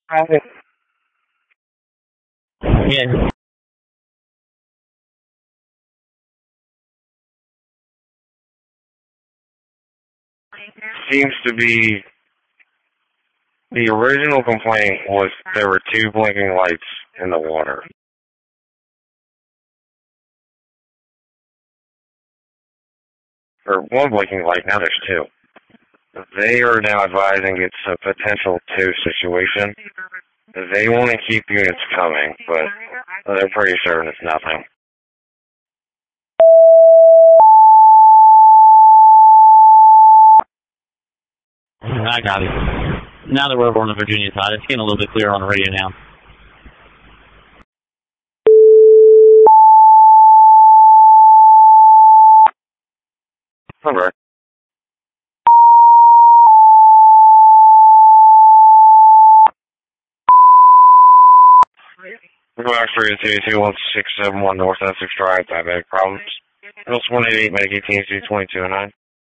Yeah. Seems to be the original complaint was there were two blinking lights in the water. Or one blinking light, now there's two. They are now advising it's a potential two situation. They want to keep units coming, but they're pretty certain it's nothing. I got it. Now that we're over on the Virginia side, it's getting a little bit clearer on the radio now. All right. Max 3221671 North Essex Drive, diabetic problems. Else 188, Medic 18, 2209.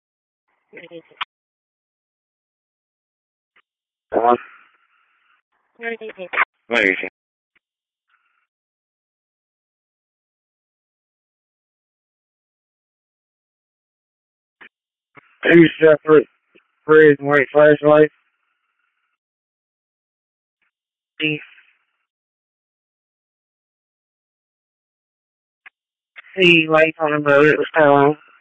Medic 18. Two separate red and white flashlights. See lights on the boat, it was telling.